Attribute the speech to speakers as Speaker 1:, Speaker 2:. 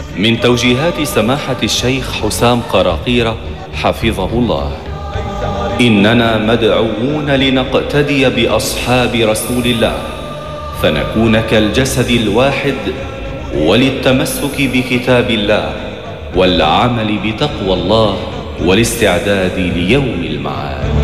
Speaker 1: من توجيهات سماحة الشيخ حسام قراقيرة حفظه الله: إننا مدعوون لنقتدي بأصحاب رسول الله فنكون كالجسد الواحد، وللتمسك بكتاب الله والعمل بتقوى الله والاستعداد ليوم المعاد.